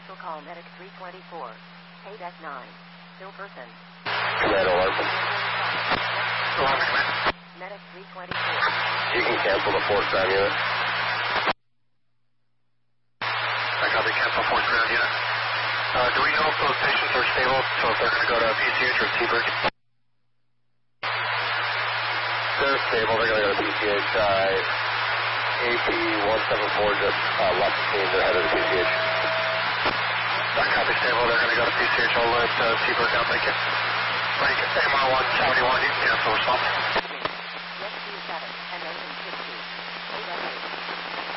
Special call Medic 324. Payback 9. Still person. Command 11. Medic 324. You can cancel the fourth ground unit. I copy, cancel fourth ground unit. Do we know if those patients are stable, so if they're going to go to PCH or Seabird? They're stable, they're going to go to PCH. AP-174 just left the team, they're headed to PCH. I copy, stable, they're going to go to PCH. I'll let Seabird know. Thank you. Frank, AMR 171, you can cancel response.